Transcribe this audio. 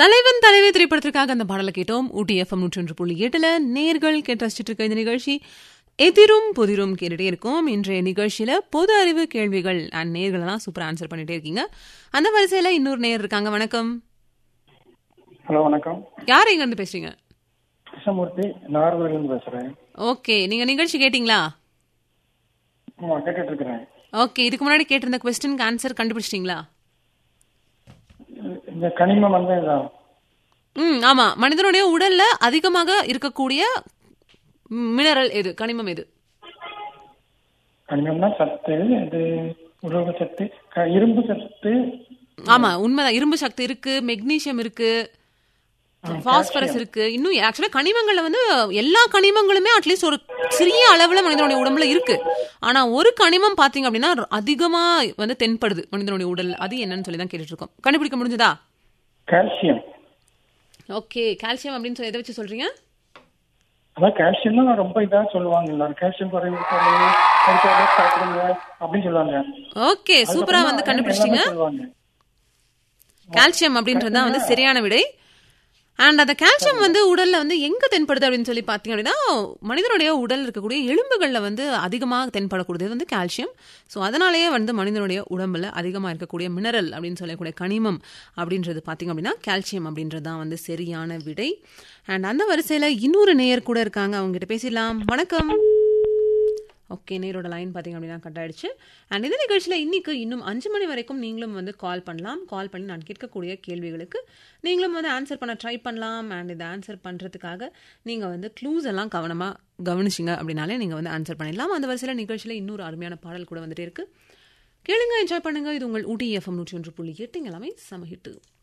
தலைவன் தலைவி திரைப்படத்திற்காக அந்த பாடலை கேட்டோம். ஊட்டி FM 101.8 நேர்கள் கேட்டு ரசிச்சுட்டு இருக்க இந்த நிகழ்ச்சி எதிரும் புதிரும் கேட்டுட்டே இருக்கும். இன்றைய நிகழ்ச்சியில பொது அறிவு கேள்விகள் அண்ட் நேர்களெல்லாம் சூப்பர் ஆன்சர் பண்ணிட்டே இருக்கீங்க. அந்த வரிசையில இன்னொரு நேர் இருக்காங்க. வணக்கம். ஹலோ, வணக்கம். யார் எங்க இருந்து பேசுறீங்க? கிருஷ்ணமூர்த்தி, நாகர்கோவிலிருந்து பேசுறேன். ஓகே, நீங்க நிகழ்ச்சி கேட்டீங்களா? கேட்டுட்டு இருக்கிறேன். ஓகே, இதுக்கு முன்னாடி கேட்டிருந்த क्वेश्चनக்கு ஆன்சர் கண்டுபிடிச்சிட்டீங்களா? இந்த கனிமம் வந்து ஆமா, மனிதனுடைய உடல்ல அதிகமாக இருக்கக்கூடிய மினரல் எது, கனிமம் எது? கனிமம்னா சத்து, இது உலோக சத்து, இரும்பு சத்து. ஆமா, உண்மைதான். இரும்பு சக்தி இருக்கு, மெக்னீசியம் இருக்கு, பாஸ்பரஸ் இருக்கு. இன்னும் ஆக்சுவலா கனிமங்கள்ல வந்து எல்லா கனிமங்களுமே அட்லீஸ்ட் ஒரு சிறிய அளவுல மனிதனுடைய உடம்புல இருக்கு. ஆனா ஒரு கனிமம் பாத்தீங்க அப்படின்னா அதிகமா வந்து தென்படுது மனிதனுடைய உடல். அது என்னன்னு சொல்லி தான் கேட்டுட்டு இருக்கோம். கண்டுபிடிக்க முடிஞ்சதா? கால்சியம். ஓகே, கால்சியம் அப்படின்னு சொல்லி எதை வச்சு சொல்றீங்க? அதான் கால்சியம் தான் ரொம்ப இதா சொல்லுவாங்க எல்லாரும். கால்சியம் குறைவு அப்படின்னு சொல்லுவாங்க. ஓகே, சூப்பரா வந்து கண்டுபிடிச்சிட்டீங்க. கால்சியம் அப்படின்றது தான் வந்து சரியான விடை. அண்ட் அந்த கால்சியம் வந்து உடல்ல வந்து எங்க தென்படுது அப்படின்னு சொல்லி பாத்தீங்க அப்படின்னா மனிதனுடைய உடல் இருக்கக்கூடிய எலும்புகள்ல வந்து அதிகமாக தென்படக்கூடியது வந்து கால்சியம். ஸோ அதனாலேயே வந்து மனிதனுடைய உடம்புல அதிகமா இருக்கக்கூடிய மினரல் அப்படின்னு சொல்லக்கூடிய கனிமம் அப்படின்றது பாத்தீங்க அப்படின்னா கால்சியம் அப்படின்றது தான் வந்து சரியான விடை. அண்ட் அந்த வரிசையில இன்னொரு நேயர் கூட இருக்காங்க, அவங்க கிட்ட பேசிடலாம். வணக்கம். ஓகே, நேரோட லைன் பார்த்தீங்க அப்படின்னா கட் ஆயிடுச்சு. அண்ட் இந்த நிகழ்ச்சியில் இன்னைக்கு இன்னும் 5 மணி வரைக்கும் நீங்களும் வந்து கால் பண்ணலாம். கால் பண்ணி நான் கேட்கக்கூடிய கேள்விகளுக்கு நீங்களும் வந்து ஆன்சர் பண்ண ட்ரை பண்ணலாம். அண்ட் இதை ஆன்சர் பண்ணுறதுக்காக நீங்கள் வந்து க்ளூஸ் எல்லாம் கவனமாக கவனிச்சிங்க அப்படின்னாலே நீங்கள் வந்து ஆன்சர் பண்ணிடலாம். அந்த வரிசையில் நிகழ்ச்சியில் இன்னொரு அருமையான பாடல் கூட வந்துட்டே இருக்கு. கேளுங்க, என்ஜாய் பண்ணுங்க. இது உங்கள் ஊட்டி FM 101.8 எல்லாமே சமஹிட்டு.